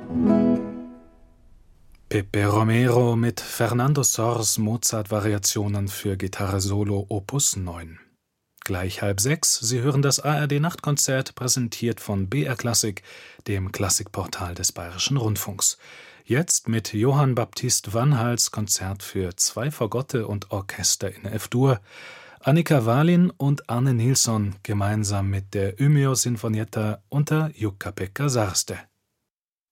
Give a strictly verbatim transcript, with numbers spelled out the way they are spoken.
Pepe Romero mit Fernando Sors Mozart-Variationen für Gitarre Solo Opus neun. Gleich halb sechs, Sie hören das A R D-Nachtkonzert, präsentiert von B R Klassik, dem Klassikportal des Bayerischen Rundfunks. Jetzt mit Johann Baptist Vanhals Konzert für zwei Fagotte und Orchester in F-Dur. Annika Wallin und Arne Nilsson gemeinsam mit der Umeå Sinfonietta unter Jukka-Pekka Sarste.